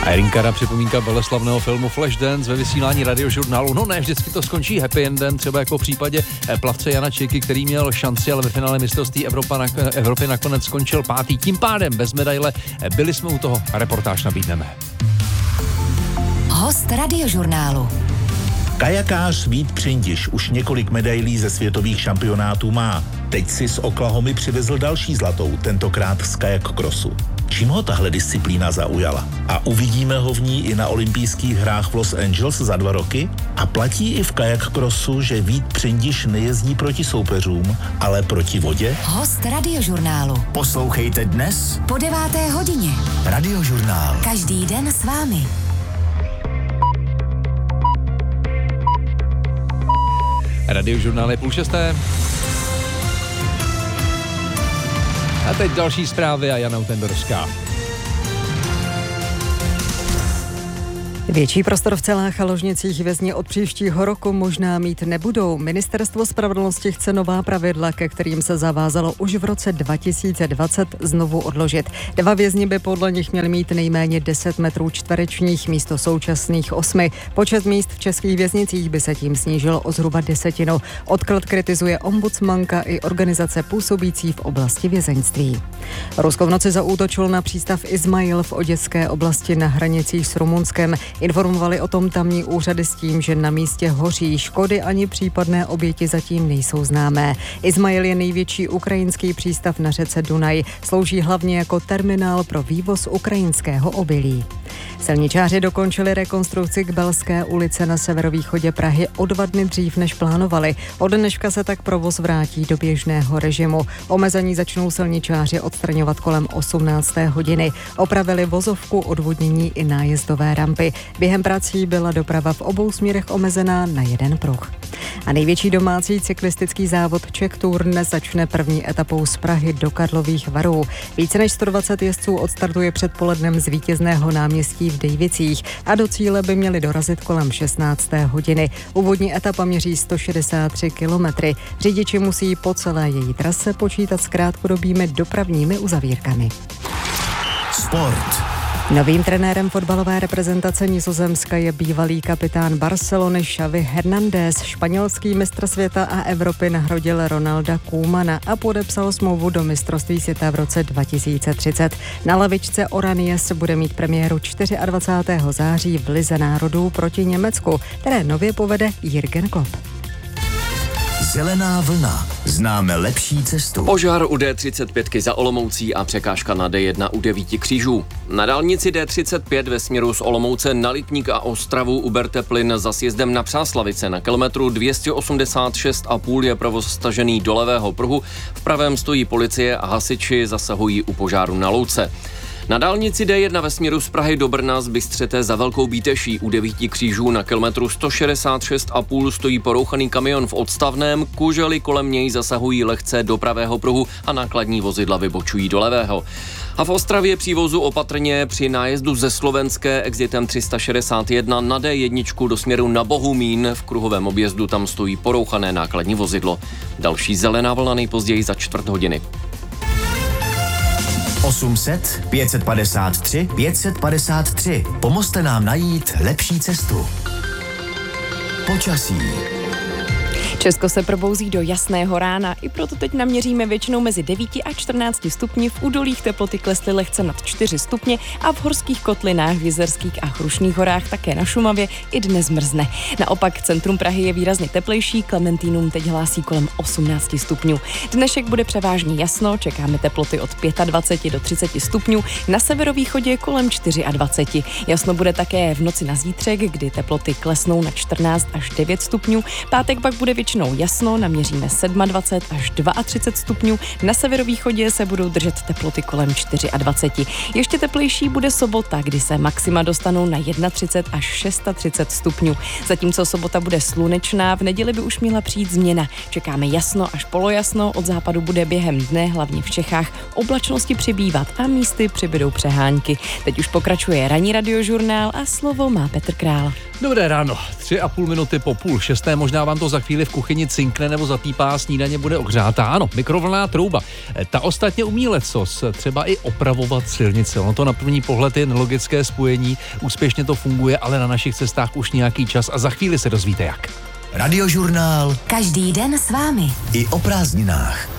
A Jirinka, připomínka veleslavného filmu Flashdance ve vysílání Radiožurnálu. No ne, vždycky to skončí happy endem, třeba jako v případě plavce Jana Čejky, který měl šanci, ale ve finále mistrovství Evropy nakonec skončil 5. Tím pádem bez medaile. Byli jsme u toho a reportáž nabídneme. Host Radiožurnálu. Kajakář Vít Přindiš už několik medailí ze světových šampionátů má. Teď si z Oklahomy přivezl další zlatou, tentokrát z kajak crossu. Čím ho tahle disciplína zaujala? A uvidíme ho v ní i na olympijských hrách v Los Angeles za 2 roky? A platí i v kajak crossu, že Vít Přindiš nejezdí proti soupeřům, ale proti vodě? Host Radiožurnálu. Poslouchejte dnes Po 9. hodině. Radiožurnál. Každý den s vámi. Radiožurnál je 5:30. A teď další zprávy a Jana Utendorská. Větší prostor v celách a ložnicích vězni od příštího roku možná mít nebudou. Ministerstvo spravedlnosti chce nová pravidla, ke kterým se zavázalo už v roce 2020 znovu odložit. 2 vězni by podle nich měli mít nejméně 10 metrů čtverečních místo současných 8. Počet míst v českých věznicích by se tím snížil o zhruba 10. Odklad kritizuje ombudsmanka i organizace působící v oblasti vězeňství. Rusko v noci zaútočilo na přístav Izmail v oděské oblasti na hranicích s Rumunskem. Informovali o tom tamní úřady s tím, že na místě hoří. Škody ani případné oběti zatím nejsou známé. Izmail je největší ukrajinský přístav na řece Dunaj. Slouží hlavně jako terminál pro vývoz ukrajinského obilí. Silničáři dokončili rekonstrukci Kbelské ulice na severovýchodě Prahy o 2 dny dřív, než plánovali. Od dneška se tak provoz vrátí do běžného režimu. Omezení začnou silničáři odstraňovat kolem 18. hodiny. Opravili vozovku, odvodnění i nájezdové rampy. Během prací byla doprava v obou směrech omezená na 1 pruh. A největší domácí cyklistický závod Czech Tour dnes začne první etapou z Prahy do Karlových Varů. Více než 120 jezdců odstartuje předpolednem z vítězného náměstí v Dejvicích a do cíle by měli dorazit kolem 16. hodiny. Úvodní etapa měří 163 kilometry. Řidiči musí po celé její trase počítat s krátkodobými dopravními uzavírkami. Sport. Novým trenérem fotbalové reprezentace Nizozemska je bývalý kapitán Barcelony Xavi Hernández. Španělský mistr světa a Evropy nahradil Ronalda Koemana a podepsal smlouvu do mistrovství světa v roce 2030. Na lavičce Oranies bude mít premiéru 24. září v Lize národů proti Německu, které nově povede Jürgen Klopp. Zelená vlna. Známe lepší cestu. Požár u D35 za Olomoucí a překážka na D1 u 9 křížů. Na dálnici D35 ve směru z Olomouce na Lipník a Ostravu uberte plyn za sjezdem na Přáslavice. Na kilometru 286,5 je provoz stažený do levého pruhu. V pravém stojí policie a hasiči zasahují u požáru na louce. Na dálnici D1 ve směru z Prahy do Brna z Bystřete za Velkou Bíteší u 9 křížů na kilometru 166,5 stojí porouchaný kamion v odstavném, kužely kolem něj zasahují lehce do pravého pruhu a nákladní vozidla vybočují do levého. A v Ostravě při vozu opatrně při nájezdu ze Slovenské exitem 361 na D1 do směru na Bohumín v kruhovém objezdu tam stojí porouchané nákladní vozidlo. Další zelená vlna nejpozději za 4 hodiny. 800 553 553. Pomozte nám najít lepší cestu. Počasí. Česko se probouzí do jasného rána, i proto teď naměříme většinou mezi 9 a 14 stupni, v údolích teploty klesly lehce nad 4 stupně a v horských kotlinách, v Jizerských a Krušných horách, také na Šumavě, i dnes mrzne. Naopak centrum Prahy je výrazně teplejší, Klementínům teď hlásí kolem 18 stupňů. Dnešek bude převážně jasno, čekáme teploty od 25 do 30 stupňů, na severovýchodě kolem 24. Jasno bude také v noci na zítřek, kdy teploty klesnou na 14 až 9 stupňů, pátek pak bude většinou jasno, naměříme 27 až 32 stupňů, na severovýchodě se budou držet teploty kolem 24. Ještě teplejší bude sobota, kdy se maxima dostanou na 31 až 36 stupňů. Zatímco sobota bude slunečná, v neděli by už měla přijít změna. Čekáme jasno až polojasno, od západu bude během dne, hlavně v Čechách, oblačnosti přibývat a místy přibydou přehánky. Teď už pokračuje ranní radiožurnál a slovo má Petr Král. Dobré ráno, 3,5 minuty po 5:30, možná vám to za chvíli v kuchyni cinkne nebo zapípá, snídaně bude ohřátá. Ano, mikrovlnná trouba. Ta ostatně umí lecos, třeba i opravovat silnice. Ono to na první pohled je nelogické spojení, úspěšně to funguje, ale na našich cestách už nějaký čas a za chvíli se dozvíte jak. Radiožurnál. Každý den s vámi. I o prázdninách.